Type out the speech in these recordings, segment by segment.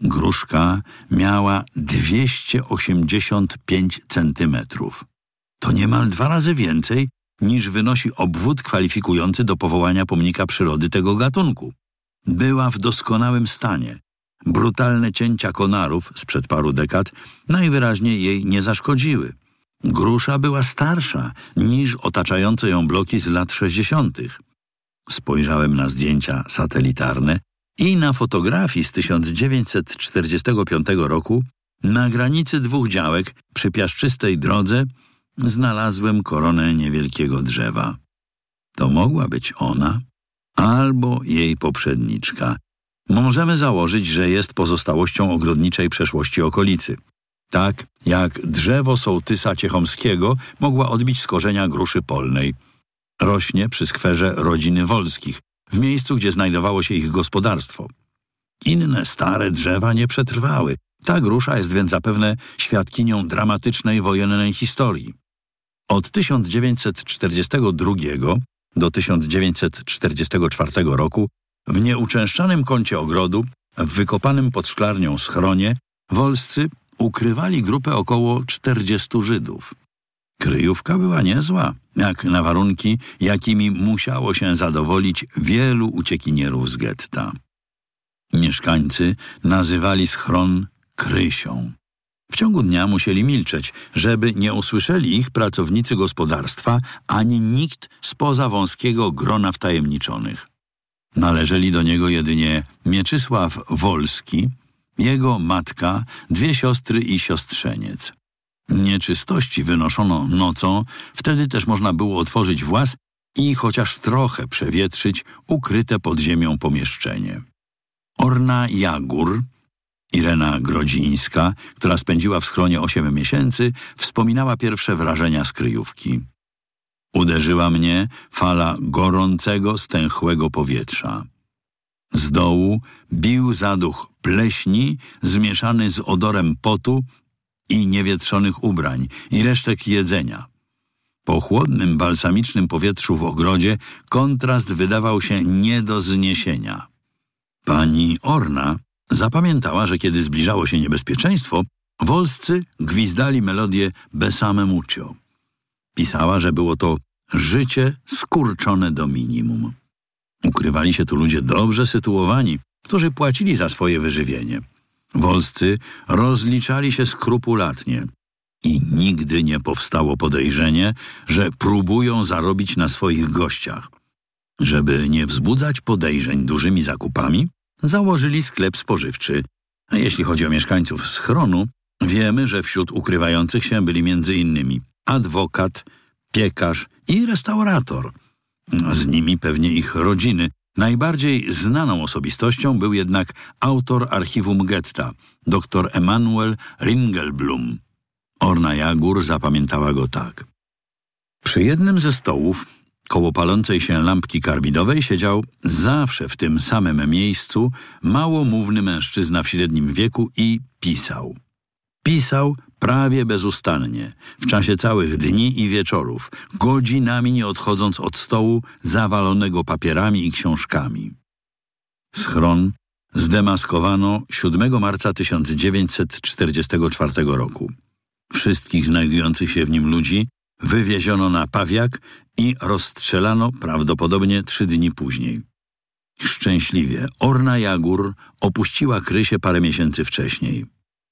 Gruszka miała 285 centymetrów. To niemal 2 razy więcej, niż wynosi obwód kwalifikujący do powołania pomnika przyrody tego gatunku. Była w doskonałym stanie. Brutalne cięcia konarów sprzed paru dekad najwyraźniej jej nie zaszkodziły. Grusza była starsza niż otaczające ją bloki z lat 60. Spojrzałem na zdjęcia satelitarne i na fotografii z 1945 roku na granicy 2 działek przy piaszczystej drodze znalazłem koronę niewielkiego drzewa. To mogła być ona albo jej poprzedniczka. Możemy założyć, że jest pozostałością ogrodniczej przeszłości okolicy. Tak jak drzewo sołtysa Ciechomskiego mogła odbić z korzenia gruszy polnej. Rośnie przy skwerze rodziny Wolskich, w miejscu, gdzie znajdowało się ich gospodarstwo. Inne stare drzewa nie przetrwały. Ta grusza jest więc zapewne świadkinią dramatycznej wojennej historii. Od 1942 do 1944 roku w nieuczęszczanym kącie ogrodu, w wykopanym pod szklarnią schronie, Wolscy ukrywali grupę około 40 Żydów. Kryjówka była niezła, jak na warunki, jakimi musiało się zadowolić wielu uciekinierów z getta. Mieszkańcy nazywali schron Krysią. W ciągu dnia musieli milczeć, żeby nie usłyszeli ich pracownicy gospodarstwa ani nikt spoza wąskiego grona wtajemniczonych. Należeli do niego jedynie Mieczysław Wolski, jego matka, 2 siostry i siostrzeniec. Nieczystości wynoszono nocą, wtedy też można było otworzyć włas i chociaż trochę przewietrzyć ukryte pod ziemią pomieszczenie. Orna Jagór, Irena Grodzińska, która spędziła w schronie 8 miesięcy, wspominała pierwsze wrażenia z kryjówki. Uderzyła mnie fala gorącego, stęchłego powietrza. Z dołu bił zaduch pleśni zmieszany z odorem potu i niewietrzonych ubrań i resztek jedzenia. Po chłodnym, balsamicznym powietrzu w ogrodzie kontrast wydawał się nie do zniesienia. Pani Orna zapamiętała, że kiedy zbliżało się niebezpieczeństwo, Wolscy gwizdali melodię Besame Mucho. Pisała, że było to życie skurczone do minimum. Ukrywali się tu ludzie dobrze sytuowani, którzy płacili za swoje wyżywienie. Wolscy rozliczali się skrupulatnie i nigdy nie powstało podejrzenie, że próbują zarobić na swoich gościach. Żeby nie wzbudzać podejrzeń dużymi zakupami, założyli sklep spożywczy, a jeśli chodzi o mieszkańców schronu, wiemy, że wśród ukrywających się byli m.in. adwokat, piekarz i restaurator. Z nimi pewnie ich rodziny. Najbardziej znaną osobistością był jednak autor archiwum getta, dr Emanuel Ringelblum. Orna Jagór zapamiętała go tak. Przy jednym ze stołów, koło palącej się lampki karbidowej, siedział zawsze w tym samym miejscu małomówny mężczyzna w średnim wieku i pisał. Pisał prawie bezustannie, w czasie całych dni i wieczorów, godzinami nie odchodząc od stołu zawalonego papierami i książkami. Schron zdemaskowano 7 marca 1944 roku. Wszystkich znajdujących się w nim ludzi wywieziono na Pawiak i rozstrzelano prawdopodobnie 3 dni później. Szczęśliwie Orna Jagór opuściła Krysię parę miesięcy wcześniej.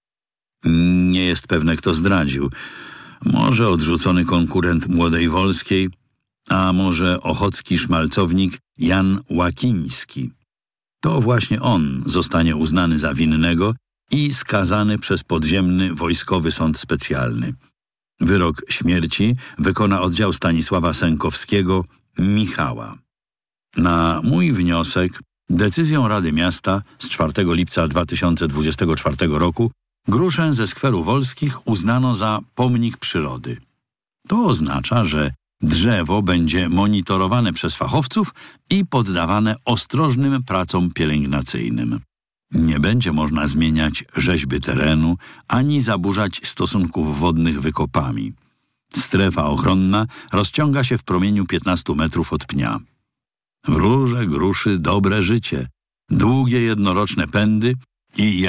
Nie jest pewne, kto zdradził. Może odrzucony konkurent Młodej Wolskiej, a może ochocki szmalcownik Jan Łakiński. To właśnie on zostanie uznany za winnego i skazany przez podziemny wojskowy sąd specjalny. Wyrok śmierci wykona oddział Stanisława Sękowskiego Michała. Na mój wniosek decyzją Rady Miasta z 4 lipca 2024 roku gruszę ze skweru Wolskich uznano za pomnik przyrody. To oznacza, że drzewo będzie monitorowane przez fachowców i poddawane ostrożnym pracom pielęgnacyjnym. Nie będzie można zmieniać rzeźby terenu ani zaburzać stosunków wodnych wykopami. Strefa ochronna rozciąga się w promieniu 15 metrów od pnia. Wróże gruszy dobre życie, długie jednoroczne pędy i